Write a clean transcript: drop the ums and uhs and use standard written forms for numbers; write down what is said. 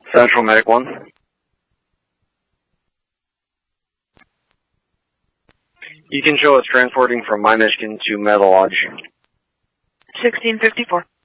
Central Medic 1. You can show us transporting from My Michigan to Meadow Lodge. 1654.